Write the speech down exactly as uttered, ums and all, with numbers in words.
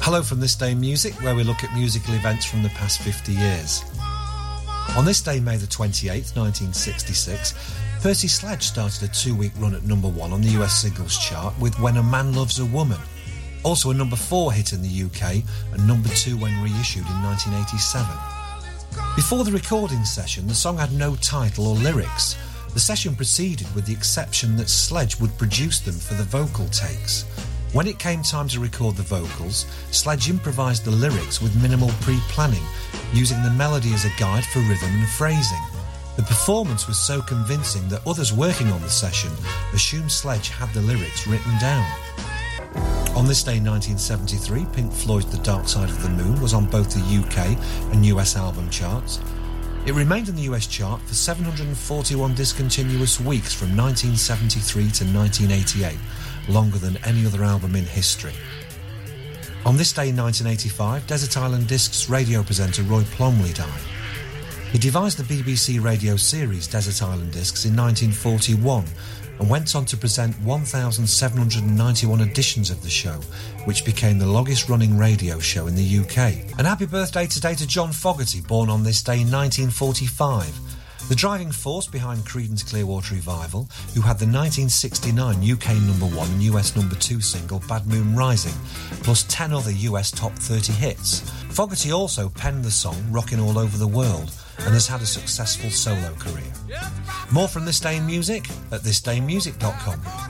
Hello from This Day in Music, where we look at musical events from the past fifty years. On this day, May the twenty-eighth, nineteen sixty-six, Percy Sledge started a two-week run at number one on the U S singles chart with When a Man Loves a Woman. Also a number four hit in the U K and number two when reissued in nineteen eighty-seven. Before the recording session, the song had no title or lyrics. The session proceeded with the exception that Sledge would produce them for the vocal takes. When it came time to record the vocals, Sledge improvised the lyrics with minimal pre-planning, using the melody as a guide for rhythm and phrasing. The performance was so convincing that others working on the session assumed Sledge had the lyrics written down. On this day in nineteen seventy-three, Pink Floyd's The Dark Side of the Moon was on both the U K and U S album charts. It remained in the U S chart for seven hundred forty-one discontinuous weeks from nineteen seventy-three to nineteen eighty-eight, longer than any other album in history. On this day in nineteen eighty-five, Desert Island Discs radio presenter Roy Plomley died. He devised the B B C radio series Desert Island Discs in nineteen forty-one and went on to present one thousand seven hundred ninety-one editions of the show, which became the longest-running radio show in the U K. And happy birthday today to John Fogerty, born on this day in nineteen forty-five. The driving force behind Creedence Clearwater Revival, who had the nineteen sixty-nine U K number one and U S number two single Bad Moon Rising, plus ten other U S top thirty hits. Fogerty also penned the song Rockin' All Over the World and has had a successful solo career. More from This Day in Music at this day in music dot com.